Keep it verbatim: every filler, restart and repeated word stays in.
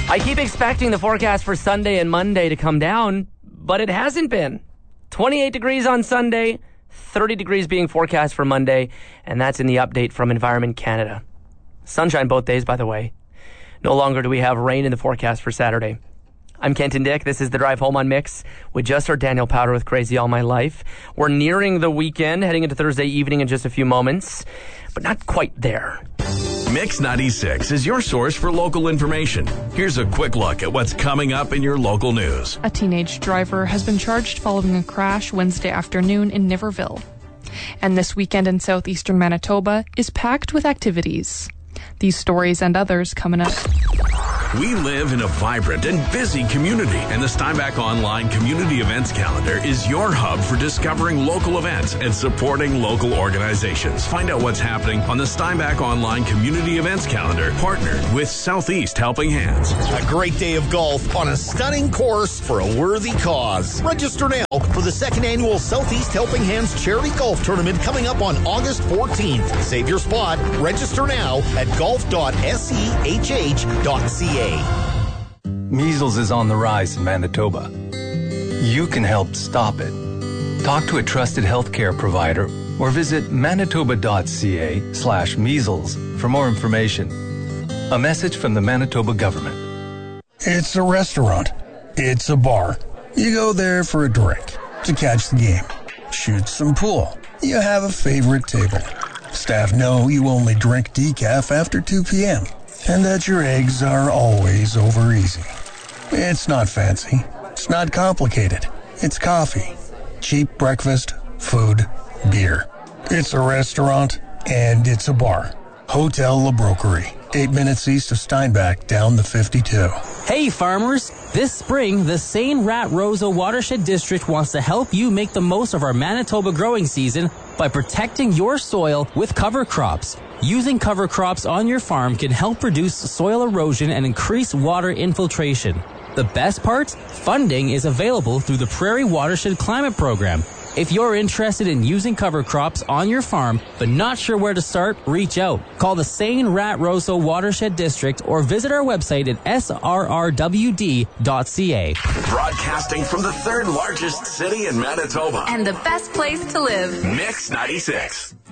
I keep expecting the forecast for Sunday and Monday to come down, but it hasn't been. twenty-eight degrees on Sunday, thirty degrees being forecast for Monday, and that's in the update from Environment Canada. Sunshine both days, by the way. No longer do we have rain in the forecast for Saturday. I'm Kenton Dick. This is The Drive Home on Mix. We just heard Daniel Powder with Crazy All My Life. We're nearing the weekend, heading into Thursday evening in just a few moments, but not quite there. Mix ninety-six is your source for local information. Here's a quick look at what's coming up in your local news. A teenage driver has been charged following a crash Wednesday afternoon in Niverville. And this weekend in southeastern Manitoba is packed with activities. These stories and others coming up. We live in a vibrant and busy community, and the Steinbach Online Community Events Calendar is your hub for discovering local events and supporting local organizations. Find out what's happening on the Steinbach Online Community Events Calendar, partnered with Southeast Helping Hands. A great day of golf on a stunning course for a worthy cause. Register now for the second annual Southeast Helping Hands Charity Golf Tournament coming up on August fourteenth. Save your spot. Register now at golf dot s e h h dot c a. Measles is on the rise in Manitoba. You can help stop it. Talk to a trusted healthcare provider or visit manitoba dot c a slash measles for more information. A message from the Manitoba government. It's a restaurant. It's a bar. You go there for a drink, to catch the game, shoot some pool. You have a favorite table. Staff know you only drink decaf after two p.m. and that your eggs are always over easy. It's not fancy. It's not complicated. It's coffee, cheap breakfast, food, beer. It's a restaurant and it's a bar. Hotel La Broquerie, eight minutes east of Steinbach, down the fifty-two. Hey farmers! This spring, the Saint Rat Roseau Watershed District wants to help you make the most of our Manitoba growing season by protecting your soil with cover crops. Using cover crops on your farm can help reduce soil erosion and increase water infiltration. The best part? Funding is available through the Prairie Watershed Climate Program. If you're interested in using cover crops on your farm but not sure where to start, reach out. Call the Saint Rat Roseau Watershed District or visit our website at s r r w d dot c a. Broadcasting from the third largest city in Manitoba. And the best place to live. Mix ninety-six.